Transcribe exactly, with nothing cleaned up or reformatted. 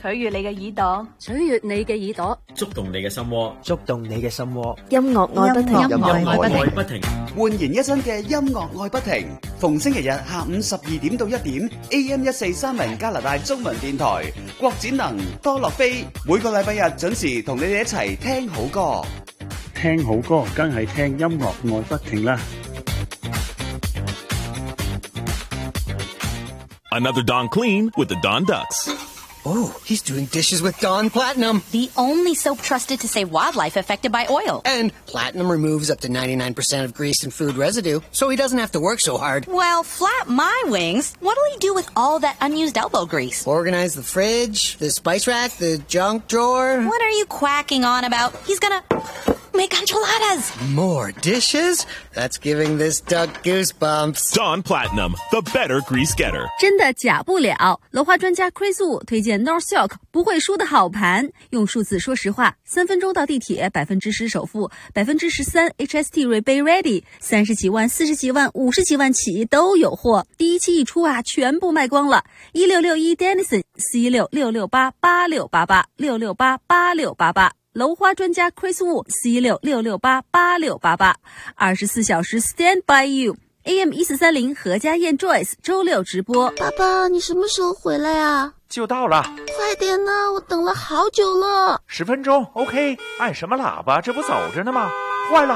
取悦你嘅耳朵， 取悦你嘅耳朵， 觸動你嘅心窩， 觸動你嘅心窩。 音樂愛不停， 音樂愛不停， 煥然一新嘅音樂愛不停。逢星期日下午十二點到一點 ，A M 一四三零加拿大中文電台，郭展能、多樂飛，每個禮拜日準時同你哋一齊聽好歌。 聽好歌，梗係聽音樂愛不停啦。 Another Dawn Clean with the Dawn Ducks. Oh, he's doing dishes with Dawn Platinum. The only soap trusted to save wildlife affected by oil. And Platinum removes up to ninety-nine percent of grease and food residue, so he doesn't have to work so hard. Well, flap my wings. What'll he do with all that unused elbow grease? Organize the fridge, the spice rack, the junk drawer. What are you quacking on about? He's gonna make enchiladas. More dishes? That's giving this duck goosebumps. Dawn Platinum, the better grease getter. 真的假不了。楼花专家 Chris Wu 推荐 North Silk 不会输的好盘，用数字说实话，三分钟到地铁，百分之十首付，百分之十三 H S T rebate ready， 三十几万、四十几万、五十几万起都有货。第一期一出啊，全部卖光了。一六六一 Dennison 四一六六六八八六八八六六八八六八八。楼花专家 Chris Wu 四一六六六八八六八八，二十四小时 Stand by you。A M 一四三零何家燕 Joyce 周六直播。 爸爸，你什么时候回来啊？ 就到了， 快点呢，我等了好久了。 十分钟 ，OK。按什么喇叭？这不走着呢吗？坏了。